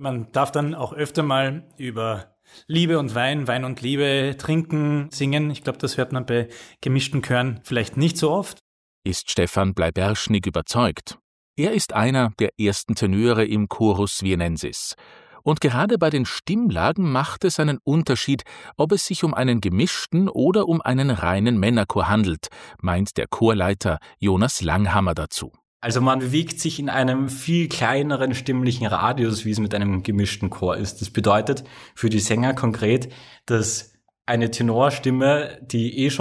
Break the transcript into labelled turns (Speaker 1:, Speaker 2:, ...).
Speaker 1: Man darf dann auch öfter mal über Liebe und Wein, Wein und Liebe, Trinken, Singen. Ich glaube, das hört man bei gemischten Chören vielleicht nicht so oft.
Speaker 2: Ist Stefan Bleiberschnig überzeugt. Er ist einer der ersten Tenöre im Chorus Vienensis. Und gerade bei den Stimmlagen macht es einen Unterschied, ob es sich um einen gemischten oder um einen reinen Männerchor handelt, meint der Chorleiter Jonas Langhammer dazu.
Speaker 3: Also man bewegt sich in einem viel kleineren stimmlichen Radius, wie es mit einem gemischten Chor ist. Das bedeutet für die Sänger konkret, dass eine Tenorstimme, die schon